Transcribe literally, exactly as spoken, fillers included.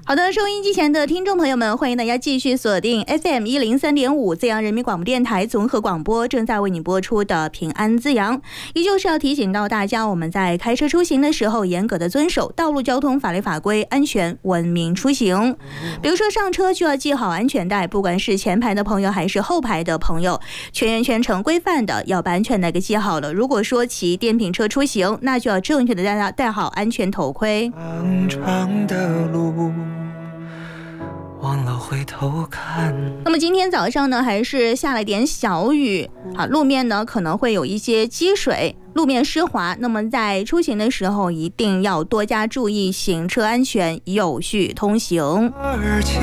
好的，收音机前的听众朋友们，欢迎大家继续锁定 F M 一零三点五 滋阳人民广播电台综合广播，正在为你播出的平安滋阳。依旧是要提醒到大家，我们在开车出行的时候，严格的遵守道路交通法律法规，安全文明出行。比如说上车就要系好安全带，不管是前排的朋友还是后排的朋友，全员全程规范的要把安全带给系好了。如果说骑电瓶车出行，那就要正确的戴戴好安全头盔。 长长的路忘了回头看。 那么今天早上呢，还是下了点小雨啊，路面呢可能会有一些积水，路面湿滑。那么在出行的时候，一定要多加注意行车安全，有序通行。